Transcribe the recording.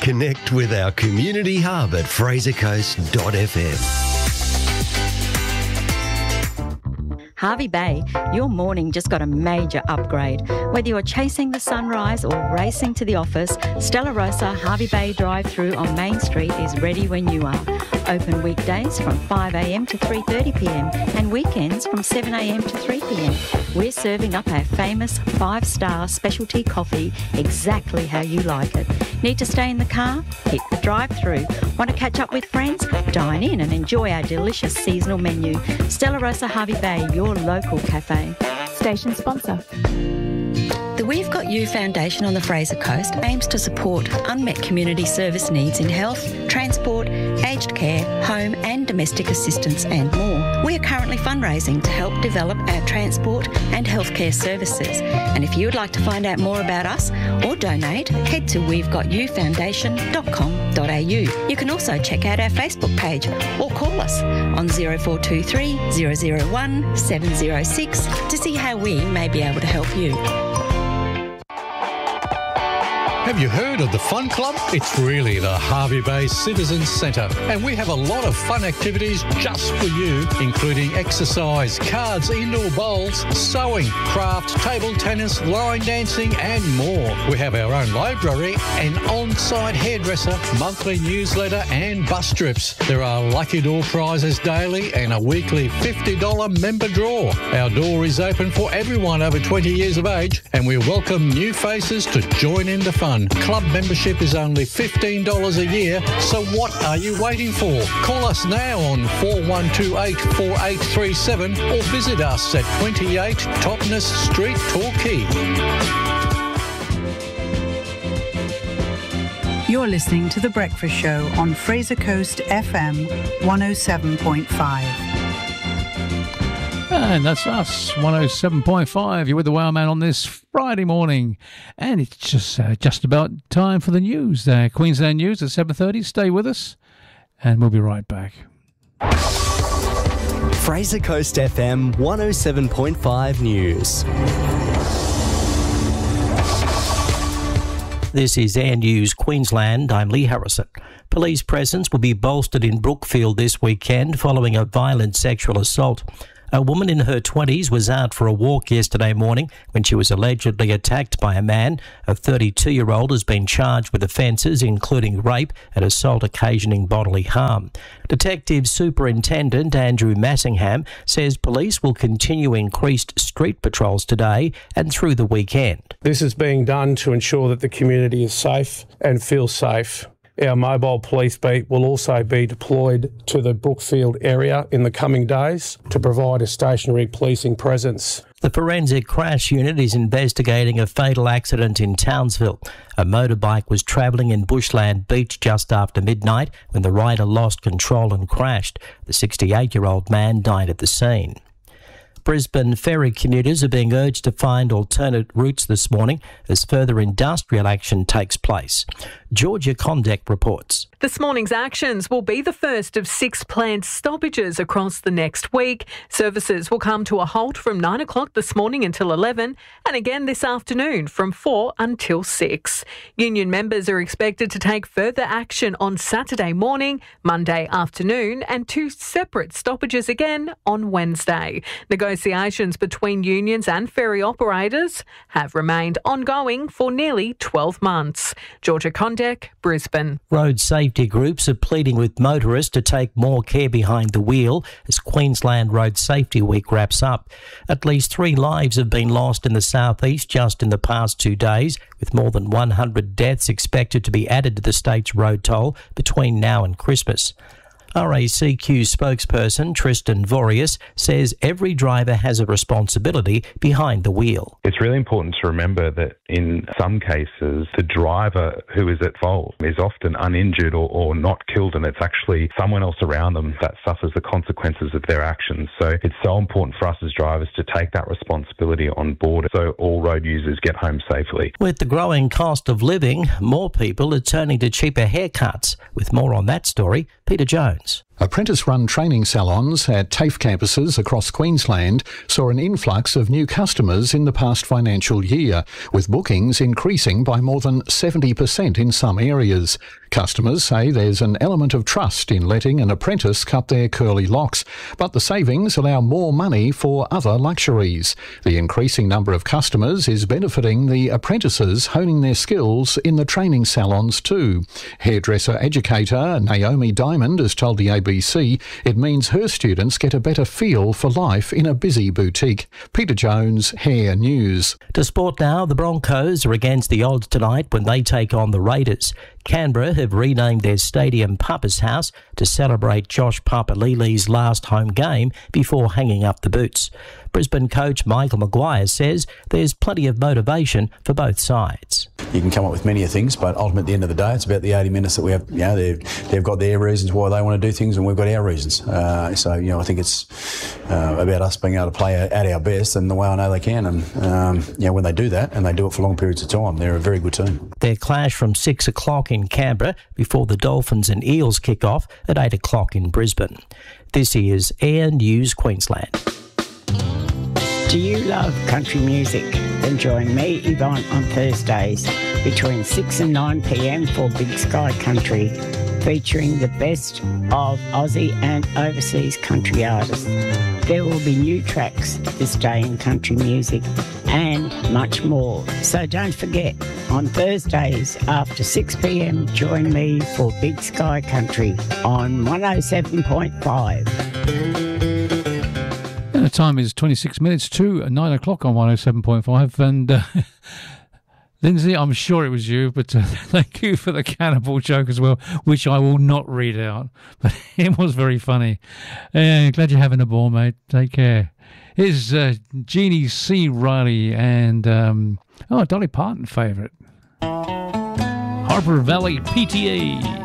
Connect with our community hub at frasercoast.fm. Hervey Bay, your morning just got a major upgrade. Whether you're chasing the sunrise or racing to the office, Stella Rosa Hervey Bay drive-through on Main Street is ready when you are. Open weekdays from 5am to 3:30pm and weekends from 7am to 3pm. We're serving up our famous 5-star specialty coffee exactly how you like it. Need to stay in the car? Hit the drive-through. Want to catch up with friends? Dine in and enjoy our delicious seasonal menu. Stella Rosa Hervey Bay, your local cafe. Station sponsor. The We've Got You Foundation on the Fraser Coast aims to support unmet community service needs in health, transport, aged care, home and domestic assistance and more. We are currently fundraising to help develop our transport and healthcare services. And if you would like to find out more about us or donate, head to we'vegotyou.foundation.com.au. You can also check out our Facebook page or call us on 0423 001 706 to see how we may be able to help you. Have you heard of the Fun Club? It's really the Hervey Bay Citizens Centre, and we have a lot of fun activities just for you, including exercise, cards, indoor bowls, sewing, craft, table tennis, line dancing and more. We have our own library, an on-site hairdresser, monthly newsletter and bus trips. There are lucky door prizes daily and a weekly $50 member draw. Our door is open for everyone over 20 years of age, and we welcome new faces to join in the fun. Club membership is only $15 a year, so what are you waiting for? Call us now on 4128 4837 or visit us at 28 Totnes Street, Torquay. You're listening to The Breakfast Show on Fraser Coast FM 107.5. And that's us, 107.5. You're with the Wow Man on this Friday morning. And it's just about time for the news. Queensland News at 7:30. Stay with us and we'll be right back. Fraser Coast FM 107.5 News. This is Air News Queensland. I'm Lee Harrison. Police presence will be bolstered in Brookfield this weekend following a violent sexual assault. A woman in her 20s was out for a walk yesterday morning when she was allegedly attacked by a man. A 32-year-old has been charged with offences including rape and assault occasioning bodily harm. Detective Superintendent Andrew Massingham says police will continue increased street patrols today and through the weekend. This is being done to ensure that the community is safe and feels safe. Our mobile police beat will also be deployed to the Brookfield area in the coming days to provide a stationary policing presence. The Forensic Crash Unit is investigating a fatal accident in Townsville. A motorbike was travelling in Bushland Beach just after midnight when the rider lost control and crashed. The 68-year-old man died at the scene. Brisbane ferry commuters are being urged to find alternate routes this morning as further industrial action takes place. Georgia Condek reports. This morning's actions will be the first of 6 planned stoppages across the next week. Services will come to a halt from 9 o'clock this morning until 11 and again this afternoon from 4 until 6. Union members are expected to take further action on Saturday morning, Monday afternoon and 2 separate stoppages again on Wednesday. Negotiations between unions and ferry operators have remained ongoing for nearly 12 months. Georgia Condek, Brisbane. Road safety groups are pleading with motorists to take more care behind the wheel as Queensland Road Safety Week wraps up. At least 3 lives have been lost in the southeast just in the past 2 days, with more than 100 deaths expected to be added to the state's road toll between now and Christmas. RACQ spokesperson Tristan Vorius says every driver has a responsibility behind the wheel. It's really important to remember that in some cases the driver who is at fault is often uninjured or not killed, and it's actually someone else around them that suffers the consequences of their actions. So it's so important for us as drivers to take that responsibility on board so all road users get home safely. With the growing cost of living, more people are turning to cheaper haircuts. With more on that story, Peter Jones. Apprentice-run training salons at TAFE campuses across Queensland saw an influx of new customers in the past financial year, with bookings increasing by more than 70% in some areas. Customers say there's an element of trust in letting an apprentice cut their curly locks, but the savings allow more money for other luxuries. The increasing number of customers is benefiting the apprentices honing their skills in the training salons too. Hairdresser educator Naomi Diamond has told the ABC it means her students get a better feel for life in a busy boutique. Peter Jones, Hair News. To sport now, the Broncos are against the odds tonight when they take on the Raiders. Canberra have renamed their stadium Papa's House to celebrate Josh Papali'li's last home game before hanging up the boots. Brisbane coach Michael Maguire says there's plenty of motivation for both sides. You can come up with many things, but ultimately at the end of the day, it's about the 80 minutes that we have. They've got their reasons why they want to do things, and we've got our reasons. I think it's about us being able to play at our best and the way I know they can. And when they do that, and they do it for long periods of time, they're a very good team. Their clash from 6 o'clock in Canberra before the Dolphins and Eels kick off at 8 o'clock in Brisbane. This is Air News Queensland. Do you love country music? Then join me, Yvonne, on Thursdays between 6 and 9 p.m. for Big Sky Country, featuring the best of Aussie and overseas country artists. There will be new tracks this day in country music and much more. So don't forget, on Thursdays after 6 p.m, join me for Big Sky Country on 107.5. The time is 26 minutes to 9 o'clock on 107.5. And Lindsay, I'm sure it was you, but thank you for the cannibal joke as well, which I will not read out. But it was very funny. Glad you're having a ball, mate. Take care. Here's Jeannie C. Riley and Dolly Parton favourite, Harper Valley PTA.